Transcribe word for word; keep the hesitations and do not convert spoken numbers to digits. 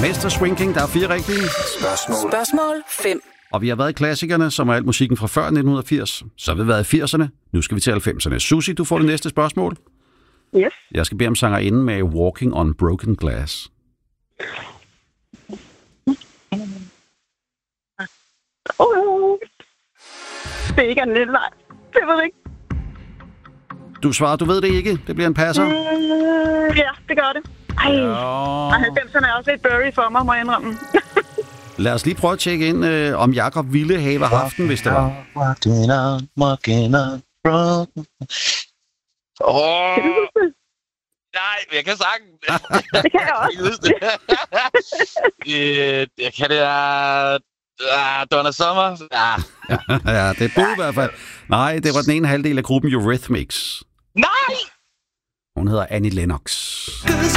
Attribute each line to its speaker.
Speaker 1: Mister Swinking, der er fire rigtige.
Speaker 2: Spørgsmål.
Speaker 3: Spørgsmål fem.
Speaker 1: Og vi har været i klassikerne, som er alt musikken fra før nitten firs. Så har vi været i firserne. Nu skal vi til halvfemserne. Susie, du får det næste spørgsmål.
Speaker 4: Yes.
Speaker 1: Jeg skal bede om sangerinden med Walking on Broken Glass.
Speaker 4: Oh, det er ikke en lille nej. Det ved jeg ikke.
Speaker 1: Du svarer, du ved det ikke. Det bliver en passer.
Speaker 4: Mm, ja, det gør det. Ej,
Speaker 1: Ja.
Speaker 4: og halvfemserne er også lidt blurry for mig, må jeg indrømme.
Speaker 1: Lad os lige prøve at tjekke ind, øh, om Jakob ville have haft den, hvis det var.
Speaker 2: Walking on, walking on, broken. Åh!
Speaker 4: Kan du huske det?
Speaker 2: Nej, jeg kan sangen.
Speaker 4: Det kan jeg også.
Speaker 2: Jeg kan huske det. Øh, Jeg kan det er... Ah, Donna Summer. Ah.
Speaker 1: Ja, det burde i hvert fald. Nej, det var den ene halvdel af gruppen Eurythmics.
Speaker 2: Nej!
Speaker 1: Hun hedder Annie Lennox.